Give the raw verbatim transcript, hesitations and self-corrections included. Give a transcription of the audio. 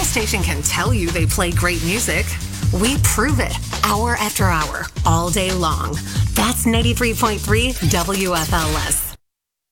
station can tell you they play great music. We prove it hour after hour, all day long. That's ninety-three point three W F L S.